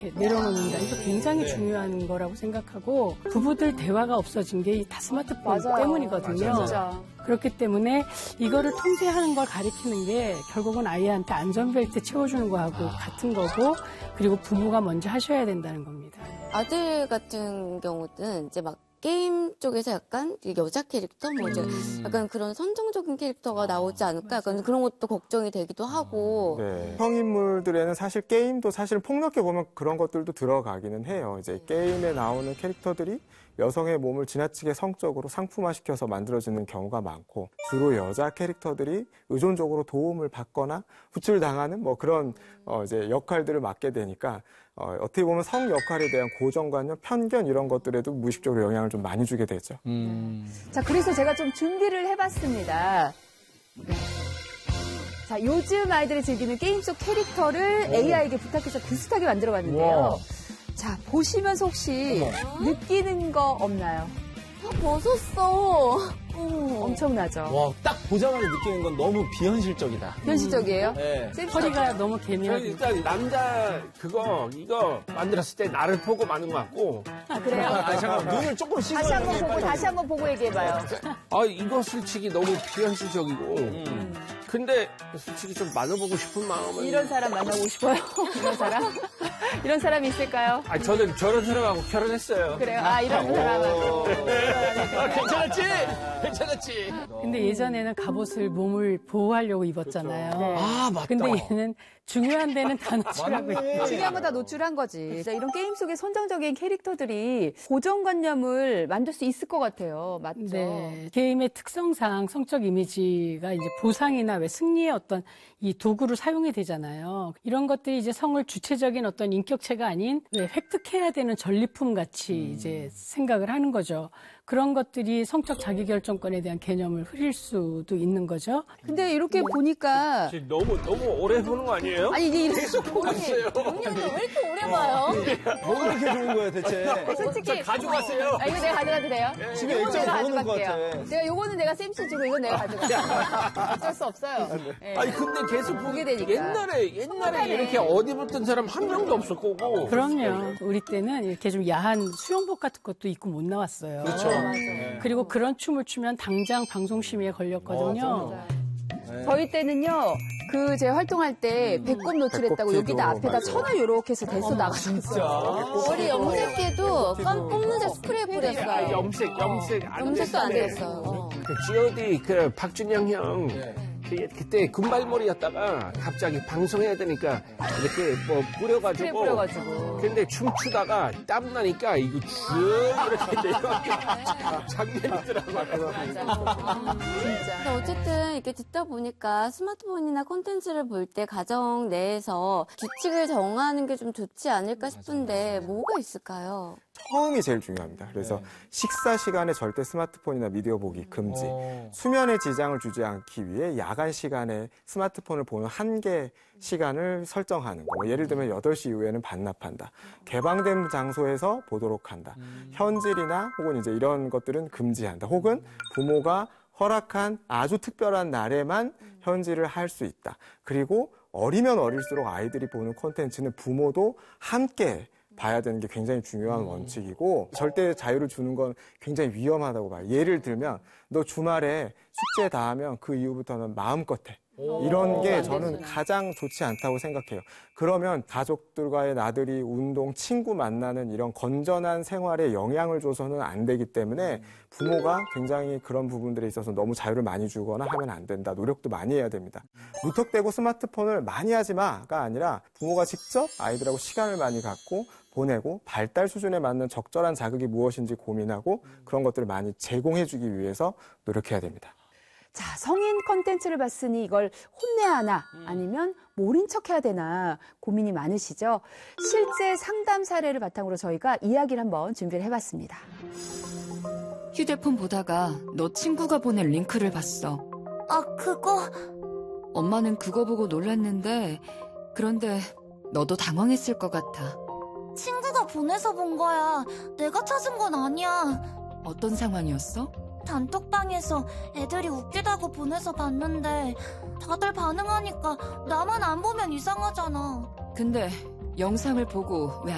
내려놓는다. 이거 굉장히 중요한 거라고 생각하고 부부들 대화가 없어진 게 다 스마트폰 때문이거든요. 진짜. 그렇기 때문에 이거를 통제하는 걸 가리키는 게 결국은 아이한테 안전벨트 채워주는 거하고 같은 거고 그리고 부모가 먼저 하셔야 된다는 겁니다. 아들 같은 경우는 이제 막 게임 쪽에서 약간 여자 캐릭터, 뭐 이제 약간 그런 선정적인 캐릭터가 나오지 않을까? 약간 그런 것도 걱정이 되기도 하고. 네. 성인물들에는 사실 게임도 사실 폭넓게 보면 그런 것들도 들어가기는 해요. 이제 게임에 나오는 캐릭터들이 여성의 몸을 지나치게 성적으로 상품화시켜서 만들어지는 경우가 많고 주로 여자 캐릭터들이 의존적으로 도움을 받거나 후출당하는 뭐 그런 이제 역할들을 맡게 되니까 어떻게 보면 성 역할에 대한 고정관념, 편견 이런 것들에도 무의식적으로 영향을 좀 많이 주게 되죠. 자, 그래서 제가 좀 준비를 해봤습니다. 자, 요즘 아이들이 즐기는 게임 속 캐릭터를 AI에게 부탁해서 비슷하게 만들어봤는데요. 자, 보시면서 혹시 느끼는 거 없나요? 벗었어. 엄청나죠? 와, 딱 보자마자 느끼는 건 너무 비현실적이다. 현실적이에요? 네. 허리가 너무 저희 개미하고 일단 남자 이거 만들었을 때 나를 보고 만든 것 같고. 아, 그래요? 잠깐만, 눈을 조금 씻어야 다시 한번 보고, 다시 한번 보고 얘기해봐요. 이거 솔직히 너무 비현실적이고. 근데 솔직히 좀 만나보고 싶은 마음은. 이런 사람 만나고 싶어요? 이런 사람? 이런 사람이 있을까요? 저는 저런 사람하고 결혼했어요. 그래요? 이런 사람하고. 괜찮았지? 괜찮았지? 근데 예전에는 갑옷을 몸을 보호하려고 입었잖아요. 네. 맞다. 근데 얘는 중요한 데는 다 노출하고 있고. 중요한 거 다 노출한 거지. 진짜 이런 게임 속의 선정적인 캐릭터들이 고정관념을 만들 수 있을 것 같아요. 맞죠? 네. 게임의 특성상 성적 이미지가 이제 보상이나 왜 승리의 어떤 이 도구로 사용이 되잖아요. 이런 것들이 이제 성을 주체적인 어떤 인격체가 아닌 왜 획득해야 되는 전리품 같이 이제 생각을 하는 거죠. 그런 것들이 성적 자기결정권에 대한 개념을 흐릴 수도 있는 거죠. 근데 이렇게 보니까 너무 오래 보는 거 아니에요? 아니 이게 계속 보고 있어요. 언니는 왜 이렇게 오래 봐요? 뭐가 그렇게 좋은 거야, 대체? 솔직히 가져가세요. 이거 내가 가져가도 돼요? 집에 이거는 액정 내가 넣어놓은 것 가져갈게요. 같아. 내가 요거는 내가 쌤씨 주고 이건 내가 가져갈게요. 어쩔 수 없어요. 네. 근데 계속 보게 되니까. 옛날에 이렇게 어디 붙은 사람 한 명도 없을 거고. 그럼요. 우리 때는 이렇게 좀 야한 수영복 같은 것도 입고 못 나왔어요. 그렇죠. 그리고 그런 춤을 추면 당장 방송심의에 걸렸거든요. 저희 때는요, 제 활동할 때 배꼽 노출했다고 배꼽 여기다 티도 앞에다 맞아요. 천을 요렇게 해서 대서 나갔었어요. 머리 염색해도 껌 뽑는데 스프레이 뿌렸어요. 염색도 안 됐어요. G.O.D 박준영 형 그때 금발머리였다가 갑자기 방송해야 되니까 이렇게 뭐 스프레이 뿌려가지고. 뿌려가지고. 근데 춤추다가 땀 나니까 이거 쭉 이렇게 내려가는 장면이더라고요. 진짜. 근데 어쨌든 이렇게 듣다 보니까 스마트폰이나 콘텐츠를 볼 때 가정 내에서 규칙을 정하는 게 좀 좋지 않을까 싶은데 뭐가 있을까요? 처음이 제일 중요합니다. 그래서 식사 시간에 절대 스마트폰이나 미디어 보기 금지. 수면에 지장을 주지 않기 위해 야간 시간에 스마트폰을 보는 한계 시간을 설정하는 거. 예를 들면 8시 이후에는 반납한다. 개방된 장소에서 보도록 한다. 현질이나 혹은 이제 이런 것들은 금지한다. 혹은 부모가 허락한 아주 특별한 날에만 현질을 할 수 있다. 그리고 어리면 어릴수록 아이들이 보는 콘텐츠는 부모도 함께 봐야 되는 게 굉장히 중요한 원칙이고 절대 자유를 주는 건 굉장히 위험하다고 봐요. 예를 들면 너 주말에 숙제 다 하면 그 이후부터는 마음껏 해. 이런 게 저는 가장 좋지 않다고 생각해요. 그러면 가족들과의 나들이, 운동, 친구 만나는 이런 건전한 생활에 영향을 줘서는 안 되기 때문에 부모가 굉장히 그런 부분들에 있어서 너무 자유를 많이 주거나 하면 안 된다. 노력도 많이 해야 됩니다. 무턱대고 스마트폰을 많이 하지 마가 아니라 부모가 직접 아이들하고 시간을 많이 갖고 보내고 발달 수준에 맞는 적절한 자극이 무엇인지 고민하고 그런 것들을 많이 제공해주기 위해서 노력해야 됩니다. 자, 성인 컨텐츠를 봤으니 이걸 혼내야 하나 아니면 모른 척해야 되나 고민이 많으시죠? 실제 상담 사례를 바탕으로 저희가 이야기를 한번 준비를 해봤습니다. 휴대폰 보다가 너 친구가 보낸 링크를 봤어. 그거? 엄마는 그거 보고 놀랐는데 그런데 너도 당황했을 것 같아. 친구가 보내서 본 거야. 내가 찾은 건 아니야. 어떤 상황이었어? 단톡방에서 애들이 웃기다고 보내서 봤는데 다들 반응하니까 나만 안 보면 이상하잖아. 근데 영상을 보고 왜